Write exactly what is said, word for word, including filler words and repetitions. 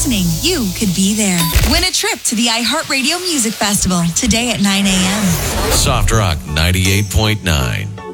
listening, you could be there. Win a trip to the iHeartRadio Music Festival today at nine a.m. Soft Rock ninety-eight point nine.